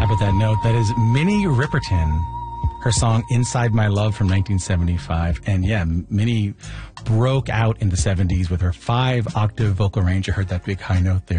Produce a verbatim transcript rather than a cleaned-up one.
about that note. That is Minnie Riperton, her song Inside My Love from nineteen seventy-five. And yeah, Minnie broke out in the seventies with her five-octave vocal range. You heard that big high note there.